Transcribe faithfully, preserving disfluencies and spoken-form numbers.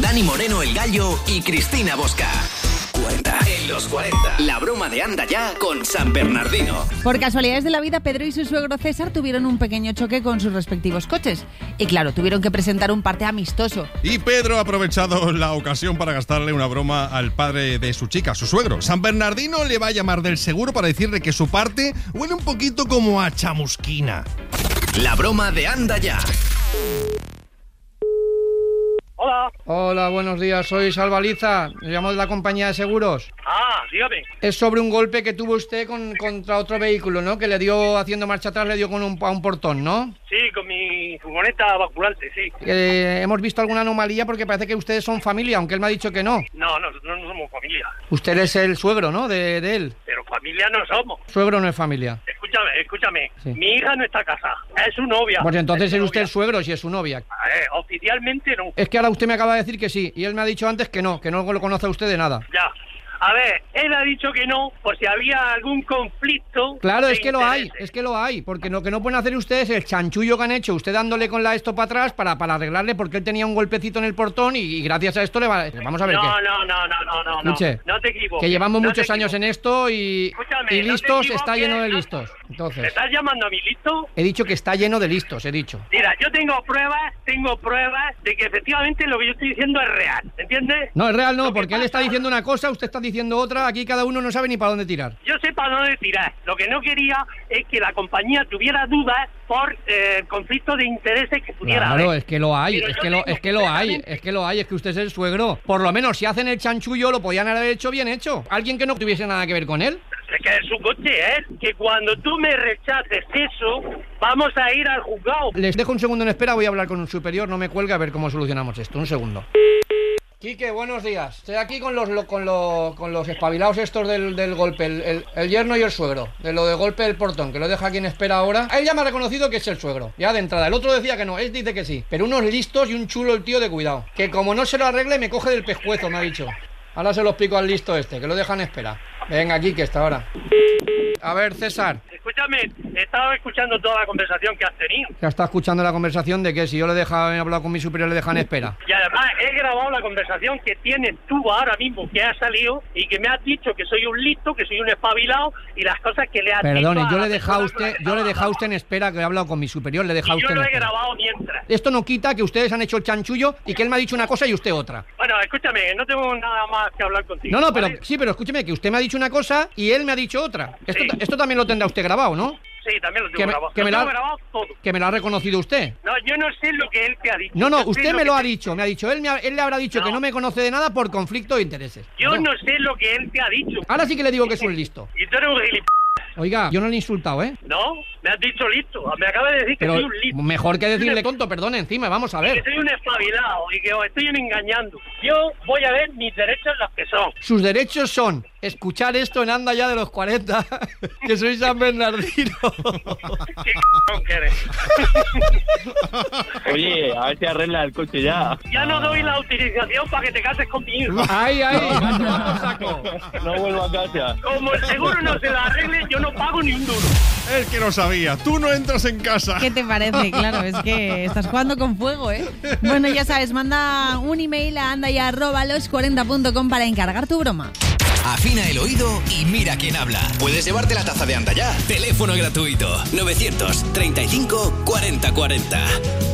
Dani Moreno el Gallo y Cristina Bosca. cuarenta. En los cuarenta. La broma de Anda Ya con San Bernardino. Por casualidades de la vida, Pedro y su suegro César tuvieron un pequeño choque con sus respectivos coches. Y claro, tuvieron que presentar un parte amistoso. Y Pedro ha aprovechado la ocasión para gastarle una broma al padre de su chica, su suegro. San Bernardino le va a llamar del seguro para decirle que su parte huele un poquito como a chamusquina. La broma de Anda Ya. Hola. Hola, buenos días, soy Salvaliza, me llamo de la compañía de seguros. Ah, dígame. Es sobre un golpe que tuvo usted con, contra otro vehículo, ¿no? Que le dio, haciendo marcha atrás, le dio con un, a un portón, ¿no? Sí, con mi furgoneta basculante, sí. Eh, hemos visto alguna anomalía porque parece que ustedes son familia, aunque él me ha dicho que no. No, nosotros no somos familia. Usted es el suegro, ¿no? De, de él. Pero familia no somos. Suegro no es familia. Escúchame, escúchame. Sí. Mi hija no está casada, es su novia. Pues entonces es, es su usted novia. el suegro si es su novia. Eh, oficialmente no. Es que ahora usted me acaba de decir que sí, y él me ha dicho antes que no, que no lo conoce a usted de nada. Ya. A ver, él ha dicho que no, por si había algún conflicto. Claro, de es que lo hay, intereses. es que lo hay, porque lo que no pueden hacer ustedes es el chanchullo que han hecho, usted dándole con la esto para atrás para, para arreglarle porque él tenía un golpecito en el portón y, y gracias a esto le va... Vamos a ver no, qué. No, no, no, no, no, no. Escuche, No te equivoques. Que llevamos no muchos años en esto y, Escúchame, y no te listos, equivoques, está lleno de no- listos. ¿Me Entonces, estás llamando a mi listo? he dicho que está lleno de listos, he dicho. Mira, yo tengo pruebas, tengo pruebas de que efectivamente lo que yo estoy diciendo es real, ¿entiendes? No, es real Lo no, que porque él está pasa- diciendo una cosa, usted está diciendo otra, aquí cada uno no sabe ni para dónde tirar. Yo sé para dónde tirar. Lo que no quería es que la compañía tuviera dudas por eh, conflicto de intereses que pudiera Claro, haber. es que lo hay, Pero es yo que lo, tengo es que lo hay, completamente- es que lo hay, es que usted es el suegro. Por lo menos si hacen el chanchullo lo podían haber hecho bien hecho. Alguien que no tuviese nada que ver con él. Es que es su coche, ¿eh? Que cuando tú me rechaces eso, vamos a ir al juzgado. Les dejo un segundo en espera, voy a hablar con un superior, no me cuelgue, a ver cómo solucionamos esto. Un segundo. Quique, buenos días. Estoy aquí con los lo- con, lo- con los espabilados estos del, del golpe, el, el- el yerno y el suegro, de lo de golpe del portón, que lo deja aquí en espera ahora. Él ya me ha reconocido que es el suegro, ya de entrada. El otro decía que no, él dice que sí. Pero unos listos y un chulo el tío de cuidado. Que como no se lo arregle, me coge del pescuezo, me ha dicho. Ahora se lo explico al listo este, que lo dejan en espera. Venga, Quique, hasta ahora. A ver, César, Escúchame, he estado escuchando toda la conversación que has tenido. ya está escuchando la conversación de que si yo le he dejado, he hablado con mi superior, le dejan en espera. Y además he grabado la conversación que tienes tú ahora mismo, que ha salido, y que me has dicho que soy un listo, que soy un espabilado, y las cosas que le has dicho Perdone, a yo la le he dejado a persona con la usted, que yo le he estaba dejado a usted en espera, que he hablado con mi superior, le he dejado a Y yo usted en lo he espera. grabado mientras. Esto no quita que ustedes han hecho el chanchullo y que él me ha dicho una cosa y usted otra. Bueno, escúchame, no tengo nada más que hablar contigo. No, no, pero ¿vale? sí, pero escúcheme, que usted me ha dicho una cosa y él me ha dicho otra. Esto, Sí. esto también lo tendrá usted grabado, ¿no? Sí, también lo tengo Que me- grabado. que Lo me la- tengo grabado todo. Que me lo ha reconocido usted. No, yo no sé lo que él te ha dicho. No, no, Yo sé usted me lo ha que- dicho, me ha dicho, él, me ha- él le habrá dicho No. que no me conoce de nada por conflicto de intereses. Yo no sé lo que él te ha dicho. Ahora sí que le digo que es un listo. Y tú eres un gilipollas. Oiga, yo no le he insultado, ¿eh? No, me has dicho listo. Me acabas de decir que Pero soy un listo. mejor que decirle tonto, perdone, encima, vamos a Que ver. soy un espabilado y que os estoy engañando. Yo voy a ver mis derechos los que son. Sus derechos son escuchar esto en Anda Ya de los cuarenta, que soy San Bernardino. ¿Qué c*** que eres? Oye, a ver si arregla el coche ya. Ya no doy la autorización para que te cases con mi hijo. Ahí, ahí, a tomar por saco. No vuelvo a casa. Como el seguro no se la arregle, yo no pago ni un duro. Es que no sabía, tú no entras en casa. ¿Qué te parece? Claro, es que estás jugando con fuego, ¿eh? Bueno, ya sabes, manda un email a andaya arroba los cuarenta punto com para encargar tu broma. Afina el oído y mira quién habla. Puedes llevarte la taza de Anda Ya. Teléfono gratuito. novecientos treinta y cinco cuarenta cuarenta.